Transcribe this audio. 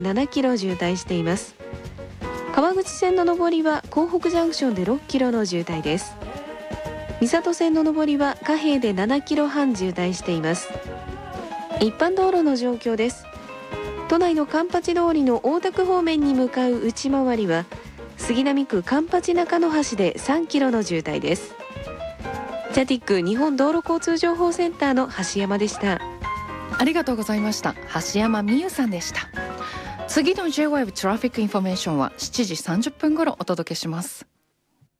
7キロ渋滞しています。川口線の上りは港北ジャンクションで6キロの渋滞です。三郷線の上りは貨幣で7キロ半渋滞しています。一般道路の状況です。都内の環八通りの大田区方面に向かう内回りは杉並区環八中野橋で3キロの渋滞です。ジャティック日本道路交通情報センターの橋山でした。 ありがとうございました。橋山美優さんでした。次の J-Wave トラフィックインフォメーションは7時30分頃お届けします。